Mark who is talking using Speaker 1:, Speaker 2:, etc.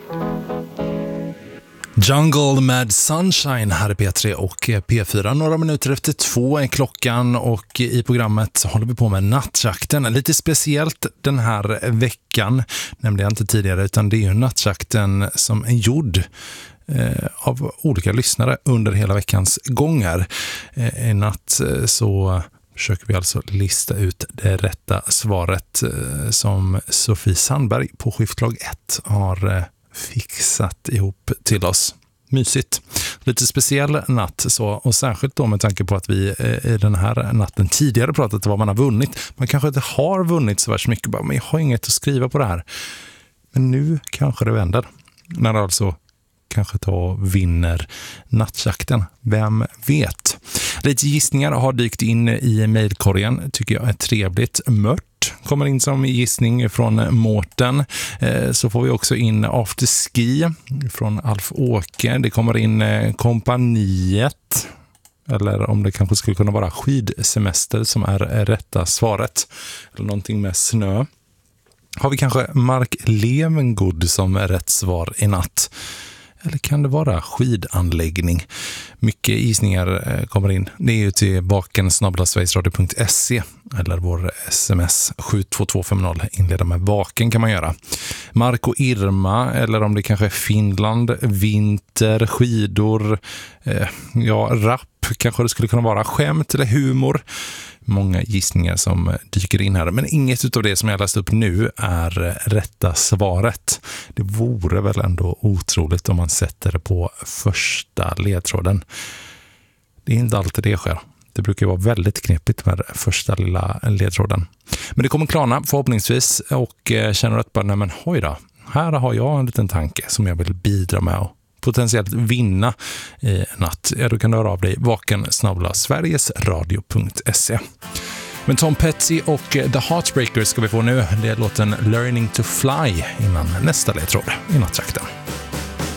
Speaker 1: Jungle med Sunshine här i P3 och P4. Några minuter efter 2 är klockan och i programmet håller vi på med nattjakten. Lite speciellt den här veckan, nämnde jag inte tidigare, utan det är ju nattjakten som är gjord av olika lyssnare under hela veckans gångar. I natt så försöker vi alltså lista ut det rätta svaret som Sofie Sandberg på skiftlag 1 har fixat ihop till oss. Mysigt. Lite speciell natt så, och särskilt då med tanke på att vi i den här natten tidigare pratat om vad man har vunnit. Man kanske inte har vunnit så värst mycket, men jag har inget att skriva på det här. Men nu kanske det vänder. När det alltså kanske vinner nattjakten. Vem vet? Lite gissningar har dykt in i mejlkorgen, tycker jag är trevligt. Mört kommer in som gissning från Mårten. Så får vi också in After Ski från Alf Åke. Det kommer in kompaniet. Eller om det kanske skulle kunna vara skidsemester som är rätta svaret. Eller någonting med snö. Har vi kanske Mark Levengood som är rätt svar i natt? Eller kan det vara skidanläggning? Mycket gissningar kommer in. Det är ju till vaken@sverigesradio.se eller vår sms 72250 inleda med vaken kan man göra. Mark och Irma, eller om det kanske är Finland, vinter, skidor, rapp kanske det skulle kunna vara, skämt eller humor. Många gissningar som dyker in här. Men inget av det som jag läst upp nu är rätta svaret. Det vore väl ändå otroligt om man sätter det på första ledtråden. Det är inte alltid det sker. Det brukar vara väldigt knepigt med första lilla ledtråden. Men det kommer klarna förhoppningsvis, och känner att bara, nej men hoj då. Här har jag en liten tanke som jag vill bidra med och potentiellt vinna i natt. Ja, då kan du höra av dig vaken@sverigesradio.se. Men Tom Petty och The Heartbreakers ska vi få nu. Det är låten Learning to Fly innan nästa ledtråd i nattjakten.